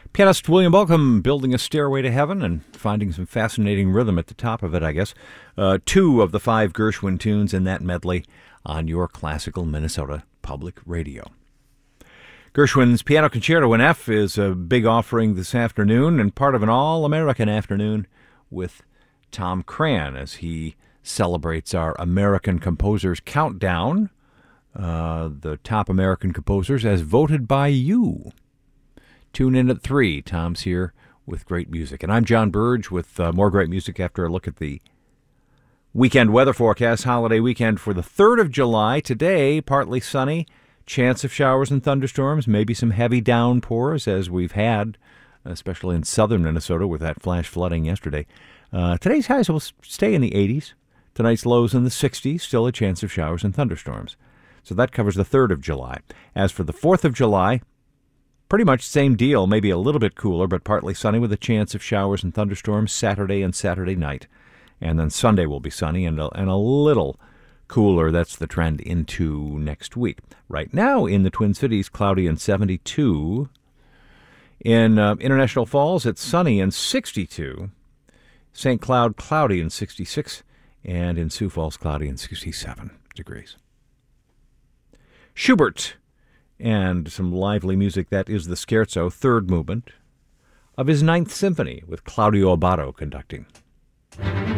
Pianist William Bolcom building a stairway to heaven and finding some fascinating rhythm at the top of it, I guess. Two of the five Gershwin tunes in that medley on your classical Minnesota Public Radio. Gershwin's Piano Concerto in F is a big offering this afternoon and part of an all-American afternoon with Tom Cran as he celebrates our American Composers Countdown, the top American composers as voted by you. Tune in at 3. Tom's here with great music. And I'm John Burge with more great music after a look at the weekend weather forecast, holiday weekend for the 3rd of July. Today, partly sunny, chance of showers and thunderstorms, maybe some heavy downpours as we've had, especially in southern Minnesota with that flash flooding yesterday. Today's highs will stay in the 80s. Tonight's lows in the 60s, still a chance of showers and thunderstorms. So that covers the 3rd of July. As for the 4th of July, pretty much same deal, maybe a little bit cooler, but partly sunny with a chance of showers and thunderstorms Saturday and Saturday night. And then Sunday will be sunny and a little cooler. That's the trend into next week. Right now in the Twin Cities, cloudy and 72. In International Falls, it's sunny and 62. St. Cloud, cloudy and 66. And in Sioux Falls, cloudy and 67 degrees. Schubert. And some lively music. That is the Scherzo, third movement, of his Ninth Symphony, with Claudio Abbado conducting.